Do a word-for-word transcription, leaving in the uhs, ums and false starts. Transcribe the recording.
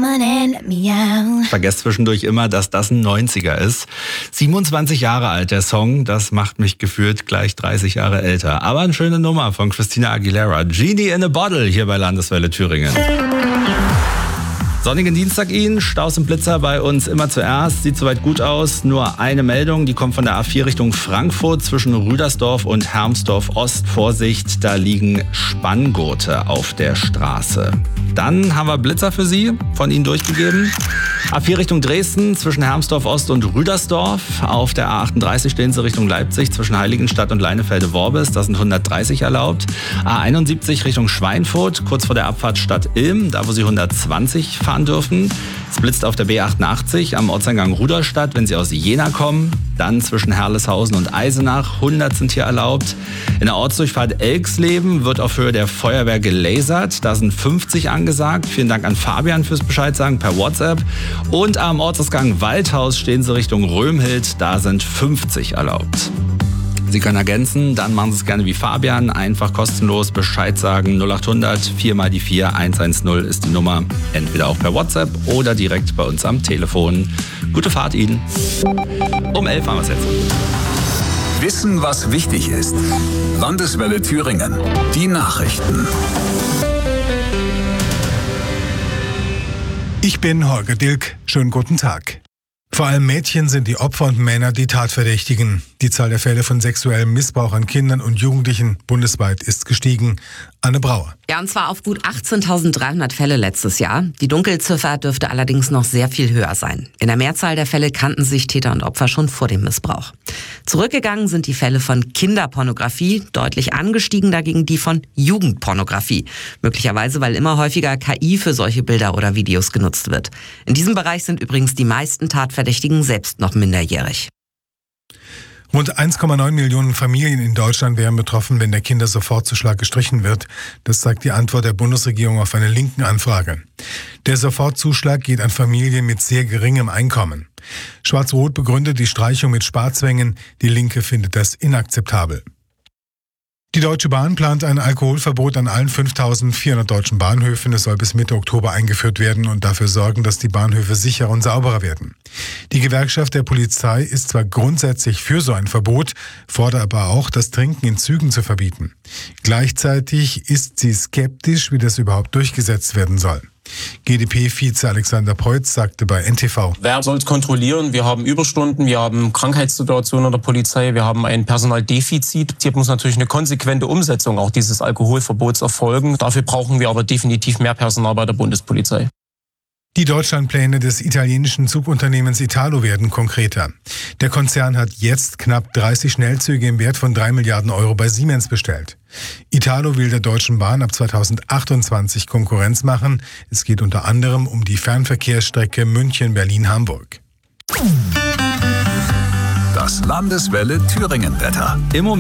on and let me out. Ich vergesse zwischendurch immer, dass das ein neunziger ist. siebenundzwanzig Jahre alt der Song, das macht mich gefühlt gleich dreißig Jahre älter. Aber eine schöne Nummer von Christina Aguilera. Genie in a Bottle hier bei Landeswelle Thüringen. Sonnigen Dienstag Ihnen, Staus und Blitzer bei uns immer zuerst. Sieht soweit gut aus. Nur eine Meldung, die kommt von der A vier Richtung Frankfurt zwischen Rüdersdorf und Hermsdorf Ost. Vorsicht, da liegen Spanngurte auf der Straße. Dann haben wir Blitzer für Sie, von Ihnen durchgegeben. A vier Richtung Dresden zwischen Hermsdorf Ost und Rüdersdorf. Auf der A achtunddreißig stehen Sie Richtung Leipzig zwischen Heiligenstadt und Leinefelde-Worbis. Da sind hundertdreißig erlaubt. A einundsiebzig Richtung Schweinfurt, kurz vor der Abfahrt Stadt Ilm, da wo Sie hundertzwanzig fahren dürfen. Es blitzt auf der B achtundachtzig am Ortseingang Rudolstadt, wenn Sie aus Jena kommen. Dann zwischen Herleshausen und Eisenach, hundert sind hier erlaubt. In der Ortsdurchfahrt Elksleben wird auf Höhe der Feuerwehr gelasert. Da sind fünfzig angesagt. Vielen Dank an Fabian fürs Bescheid sagen per WhatsApp. Und am Ortsausgang Waldhaus stehen Sie Richtung Römhild. Da sind fünfzig erlaubt. Sie können ergänzen, dann machen Sie es gerne wie Fabian. Einfach kostenlos Bescheid sagen. null achthundert vier mal die vier eins eins null ist die Nummer. Entweder auch per WhatsApp oder direkt bei uns am Telefon. Gute Fahrt Ihnen. Um elf haben wir es jetzt. Wissen, was wichtig ist. Landeswelle Thüringen. Die Nachrichten. Ich bin Holger Dilk. Schönen guten Tag. Vor allem Mädchen sind die Opfer und Männer die Tatverdächtigen. Die Zahl der Fälle von sexuellem Missbrauch an Kindern und Jugendlichen bundesweit ist gestiegen. Anne Brauer. Ja, und zwar auf gut achtzehntausenddreihundert Fälle letztes Jahr. Die Dunkelziffer dürfte allerdings noch sehr viel höher sein. In der Mehrzahl der Fälle kannten sich Täter und Opfer schon vor dem Missbrauch. Zurückgegangen sind die Fälle von Kinderpornografie, deutlich angestiegen dagegen die von Jugendpornografie. Möglicherweise, weil immer häufiger K I für solche Bilder oder Videos genutzt wird. In diesem Bereich sind übrigens die meisten Tatverdächtigen selbst noch minderjährig. Rund eins Komma neun Millionen Familien in Deutschland wären betroffen, wenn der Kindersofortzuschlag gestrichen wird. Das zeigt die Antwort der Bundesregierung auf eine linken Anfrage. Der Sofortzuschlag geht an Familien mit sehr geringem Einkommen. Schwarz-Rot begründet die Streichung mit Sparzwängen. Die Linke findet das inakzeptabel. Die Deutsche Bahn plant ein Alkoholverbot an allen fünftausendvierhundert deutschen Bahnhöfen. Es soll bis Mitte Oktober eingeführt werden und dafür sorgen, dass die Bahnhöfe sicherer und sauberer werden. Die Gewerkschaft der Polizei ist zwar grundsätzlich für so ein Verbot, fordert aber auch, das Trinken in Zügen zu verbieten. Gleichzeitig ist sie skeptisch, wie das überhaupt durchgesetzt werden soll. G D P-Vize Alexander Preutz sagte bei N T V: Wer soll es kontrollieren? Wir haben Überstunden, wir haben Krankheitssituationen in der Polizei, wir haben ein Personaldefizit. Hier muss natürlich eine konsequente Umsetzung auch dieses Alkoholverbots erfolgen. Dafür brauchen wir aber definitiv mehr Personal bei der Bundespolizei. Die Deutschlandpläne des italienischen Zugunternehmens Italo werden konkreter. Der Konzern hat jetzt knapp dreißig Schnellzüge im Wert von drei Milliarden Euro bei Siemens bestellt. Italo will der Deutschen Bahn ab zweitausendachtundzwanzig Konkurrenz machen. Es geht unter anderem um die Fernverkehrsstrecke München-Berlin-Hamburg. Das Landeswelle Thüringen-Wetter. Im Moment